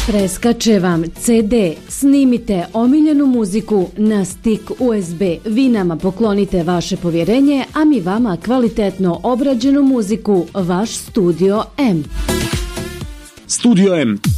Preskače vam CD, snimite omiljenu muziku na stik USB. Vi nama poklonite vaše povjerenje, a mi vama kvalitetno obrađenu muziku. Vaš Studio M. Studio M.